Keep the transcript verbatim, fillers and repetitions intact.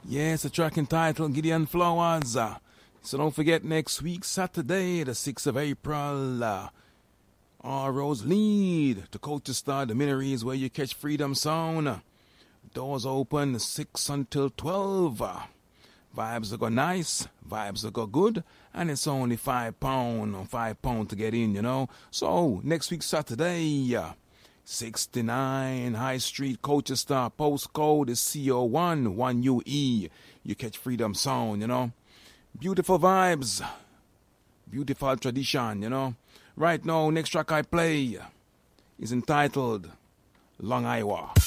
Yes, the track entitled Gideon Flowers. Uh, so don't forget next week, Saturday, the sixth of April, uh, our roads lead to Colchester, the Minories, where you catch Freedom Sound. Doors open six until twelve. Uh, vibes will go nice, vibes will go good, and it's only five pound, five pound to get in, you know. So next week, Saturday, uh, sixty-nine High Street, Colchester, postcode is C O one, one U E. You catch Freedom Sound, you know. Beautiful vibes, beautiful tradition, you know. Right now, next track I play is entitled Long Iowa.